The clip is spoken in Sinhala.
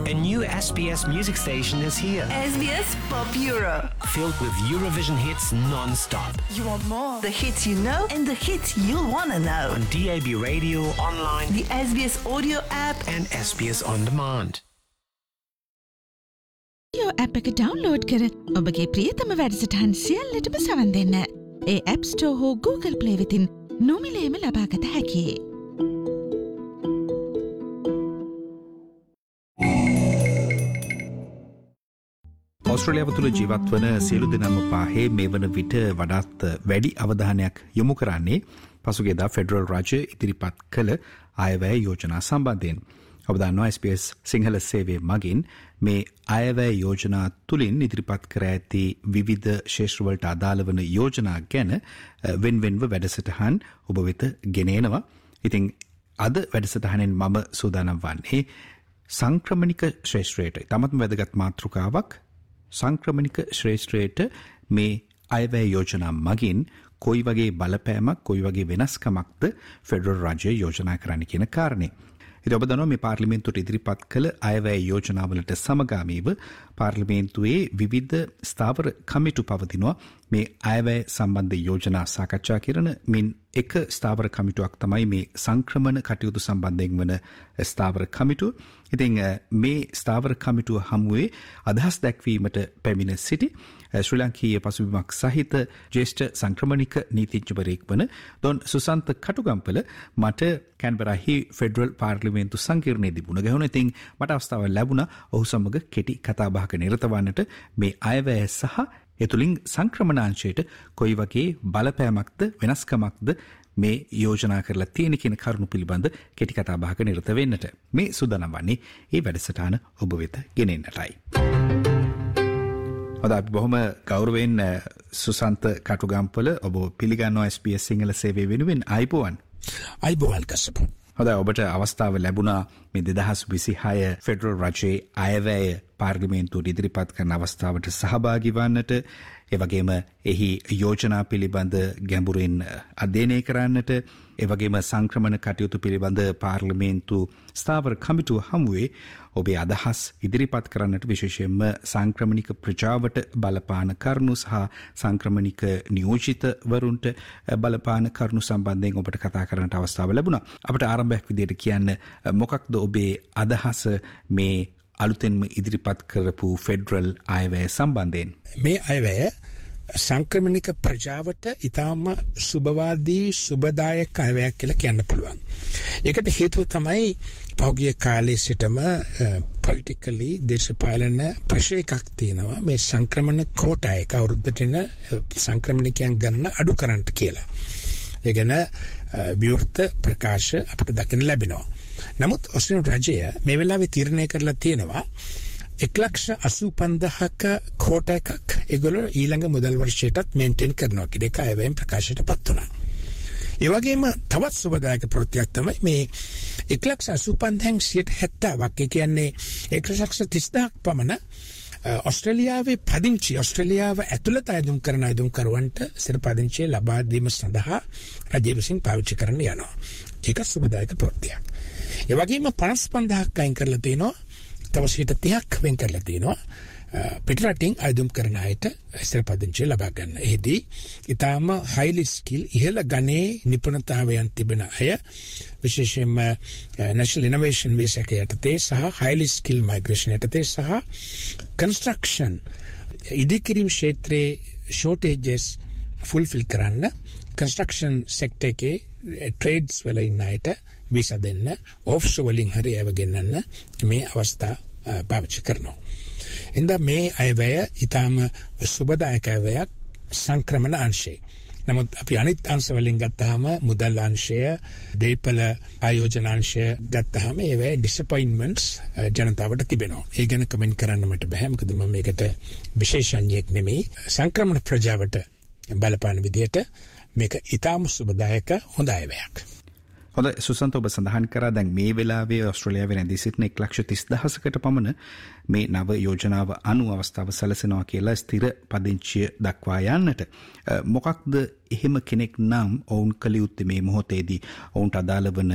A new SBS music station is here. SBS Pop Euro. Filled with Eurovision hits non-stop. You want more? The hits you know and the hits you'll want to know. On DAB radio, online, The SBS audio app. and SBS On Demand. ියෝ app එක ඩවුන්ලෝඩ් කර ඔබගේ ප්‍රියතම වැඩසටහන් සියල්ලටම සවන් දෙන්න. ඒ ඇප් ස්ටෝර් හෝ Google Play වෙතින් නොමිලේම ලබාගත හැකියි. ඔස්ට්‍රේලියාව තුළ ජීවත් වන සියලු දෙනාම පාහේ මේ වන විට වඩාත් වැඩි අවධානයක් යොමු කරන්නේ පසුගියදා ෆෙඩරල් රාජ්‍ය ඉදිරිපත් කළ අයවැය යෝජනා සම්බන්ධයෙන්. ඔබ දන්නවා SBS සිංහල සේවය මගින් මේ අයවැය යෝජනා තුළින් ඉදිරිපත් කර ඇති විවිධ ශේෂ්ත්‍රවලට අදාළ වන යෝජනා ගැන වෙන්වෙන්ව වැඩසටහන් ඔබ වෙත ගෙනේනවා. ඉතින් අද වැඩසටහනෙන් මම සූදානම් වන්නේ සංක්‍රමණික ශ්‍රේෂ්ත්‍රයට ඉතාමත්ම වැදගත් මාතෘකාවක් සංක්‍රමණික ශ්‍රේෂ්ත්‍රයට මේ අයවැය යෝජනා මගින් කොයි වගේ බලපෑමක් කොයි වගේ වෙනස්කමක්ද ෆෙඩරල් රාජ්‍ය යෝජනා කරන්න කියන කාරණේ. ඉතින් ඔබ දන්නවා මේ පාර්ලිමේන්තුවට ඉදිරිපත් කළ අයවැය යෝජනාවලට සමගාමීව පාර්ලිමේන්තුවේ විවිධ ස්ථාවර කමිටු පවතිනවා මේ අයවැය සම්බන්ධ යෝජනා සාකච්ඡා කරන මින් එක ස්ථාවර කමිටුවක් තමයි මේ සංක්‍රමණ කටයුතු සම්බන්ධයෙන් වන ස්ථාවර කමිටුව. ඉතින් මේ ස්ථාවර කමිටුව හමුවේ අදහස් දැක්වීමට පැමිණ සිටි ශ්‍රී ලංකීය පසුබිමක් සහිත ජ්‍යෙෂ්ඨ සංක්‍රමණික නීතිඥවරයෙක් වන දොන් සුසන්ත කටුගම්පල මට කැන්බරාහි ෆෙඩරල් පාර්ලිමේන්තු සංකීර්ණයේදී මුණ ගැහුණා. ඉතින් මට අවස්ථාව ලැබුණා ඔහු සමග කෙටි කතාබහක නිරත වන්නට මේ අයවැය සහ එතුළින් සංක්‍රමණාංශයට කොයි වගේ බලපෑමක්ද වෙනස්කමක්ද මේ යෝජනා කරලා තියෙන කියන කරුණු පිළිබඳ කෙටි කතාබහක නිරත වෙන්නට මේ සූදානම් වන්නේ ඒ වැඩසටහන ඔබ වෙත ගෙනෙන්නටයි. අද අපි බොහොම ගෞරවයෙන් සුසන්ත කටුගම්පල ඔබ පිළිගන්නවා SBS සිංහල සේවය වෙනුවෙන් අයිබෝවන්. අයිබෝවන් කස්සප. හොඳයි ඔබට අවස්ථාව ලැබුණා මේ 2026 ෆෙඩරල් රජයේ අයවැය පාර්ලිමේන්තුවට ඉදිරිපත් කරන අවස්ථාවට සහභාගී වන්නට ඒ වගේම එහි යෝජනා පිළිබඳ ගැඹුරින් අධ්‍යයනය කරන්නට ඒ වගේම සංක්‍රමණ කටයුතු පිළිබඳ පාර්ලිමේන්තු ස්ථාවර කමිටුව හමුවේ ඔබේ අදහස් ඉදිරිපත් කරන්නට විශේෂයෙන්ම සංක්‍රමණික ප්‍රජාවට බලපාන කරුණු සහ සංක්‍රමණික නියෝජිතවරුන්ට බලපාන කරුණු සම්බන්ධයෙන් ඔබට කතා කරන්නට අවස්ථාව ලැබුණා. අපට ආරම්භයක් විදිහට කියන්න මොකක්ද ඔබේ අදහස මේ අලුතෙන්ම ඉදිරිපත් කරපු ෆෙඩරල් අයවැය සම්බන්ධයෙන්? මේ අයවැය සංක්‍රමණික ප්‍රජාවට ඉතාම සුබවාදී සුබදායක අයවැයක් කියලා කියන්න පුළුවන්. ඒකට හේතුව තමයි පහුගිය කාලේ සිටම පොලිටිකලි දේශපාලන ප්‍රශ්න එකක් තියෙනවා මේ සංක්‍රමණ කෝටා එක අවුරුද්දට එන සංක්‍රමණිකයන් ගන්න අඩු කරන්නට කියලා. ඒ ගැන විවෘත ප්‍රකාශ අපිට දකින්න ලැබෙනවා. නමුත් ඔස්ට්‍රේලියානු රජය මේ වෙලාවේ තීරණය කරලා තියෙනවා 1,85,000ක කෝටා එකක් ඒගොල්ලෝ ඊළඟ මුදල් වර්ෂයටත් මේන්ටේන් කරනවා කියලා ඒක අයවැයෙන් ප්‍රකාශයටපත් වුණා. ඒ වගේම තවත් සුබදායක ප්‍රවෘත්තියක් තමයි මේ 1,85,000ක් ඒ කියන්නේ 1,30,000ක් පමණ ඔස්ට්‍රේලියාවේ පදිංචි ඔස්ට්‍රේලියාව ඇතුළත අයදුම් කරන අයදුම්කරුවන්ට සිරපදිංචිය ලබා දීම සඳහා රජය විසින් පාවිච්චි කරන්න යනවා. ඒක සුබදායක ප්‍රවෘත්තියක්. ඒ වගේම 55,000ක් අයින් කරලා තියෙනවා. තව 30%ක් වෙන් කරලා තියෙනවා. පිටරටින් අයදුම් කරන අයට සිරපදිංචිය ලබා ගන්න. එෙහිදී ඊටාම highly skill ඉහළ ගණේ නිපුණතාවයන් තිබෙන අය විශේෂයෙන්ම national innovation visa එක යටතේ සහ highly skill migration යටතේ සහ construction ඉදිකිරීම ක්ෂේත්‍රයේ shortages fulfill කරන්න construction sector එකේ trades වල ඉන්න අයට visa දෙන්න offshore වලින් හරි ඒව ගෙන්නන්න මේ අවස්ථා පාවිච්චි කරනවා. එඳ මේ අයවැය ඊටාම සුබදායක අයවැයක් සංක්‍රමණ අංශේ. නමුත් අපි අනිත් අංශ වලින් ගත්තාම මුදල් අංශය, දීපල ආයෝජන අංශය ගත්තාම ඒවැය disappointments ජනතාවට තිබෙනවා. ඒ ගැන කමෙන්ට් කරන්න මට බෑ. මොකද මම මේකට විශේෂඥයෙක් නෙමෙයි. සංක්‍රමණ ප්‍රජාවට බලපාන විදිහට මේක ඊටාම සුබදායක හොඳ අයවැයක්. හොඳ සුසන්ත ඔබ සඳහන් කරා දැන් මේ වෙලාවේ ඔස්ට්‍රේලියාවේ රැඳී සිටින 1,30,000කට පමණ මේ නව යෝජනාව අනුව අවස්ථාව සැලසෙනවා කියලා ස්ථිර පදිංචිය දක්වා යන්නට. මොකක්ද එහෙම කෙනෙක් නම් ඔවුන් කළ යුත්තේ මේ මොහොතේදී ඔවුන්ට අදාළ වන